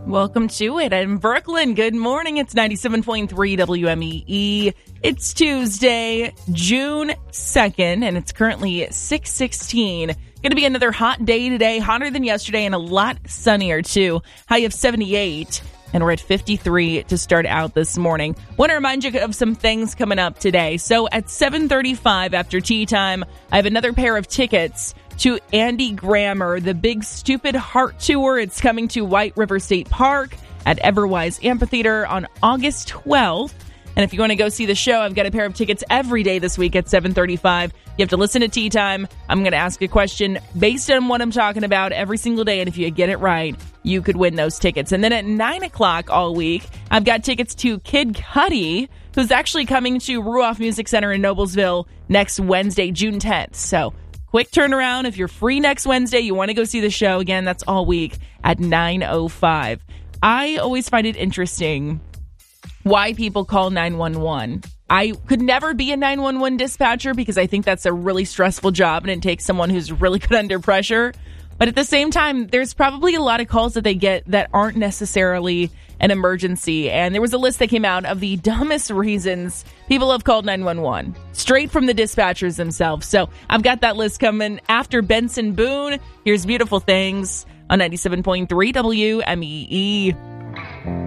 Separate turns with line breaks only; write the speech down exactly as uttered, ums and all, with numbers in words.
Welcome to it. I'm Brooklyn. Good morning. It's ninety-seven point three W M E E. It's Tuesday, June second, and it's currently six sixteen. Going to be another hot day today, hotter than yesterday and a lot sunnier too. High of seventy-eight, and we're at fifty-three to start out this morning. Want to remind you of some things coming up today. So at seven thirty-five after tea time, I have another pair of tickets to Andy Grammer, the Big Stupid Heart Tour. It's coming to White River State Park at Everwise Amphitheater on August twelfth. And if you want to go see the show, I've got a pair of tickets every day this week at seven thirty-five. You have to listen to Tea Time. I'm going to ask a question based on what I'm talking about every single day. And if you get it right, you could win those tickets. And then at nine o'clock all week, I've got tickets to Kid Cudi, who's actually coming to Ruoff Music Center in Noblesville next Wednesday, June tenth. So quick turnaround. If you're free next Wednesday, you want to go see the show, again, that's all week at nine oh five. I always find it interesting why people call nine one one. I could never be a nine one one dispatcher because I think that's a really stressful job and it takes someone who's really good under pressure. But at the same time, there's probably a lot of calls that they get that aren't necessarily an emergency. And there was a list that came out of the dumbest reasons people have called nine one one, straight from the dispatchers themselves. So I've got that list coming after Benson Boone. Here's Beautiful Things on ninety-seven point three W M E E.